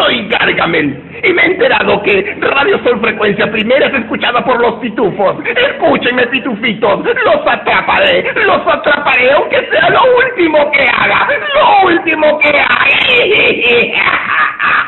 soy Gargamel y me he enterado que Radio Sol Frecuencia Primera es escuchada por los pitufos. Escúchenme, pitufitos, los atraparé aunque sea lo último que haga, lo último que haga.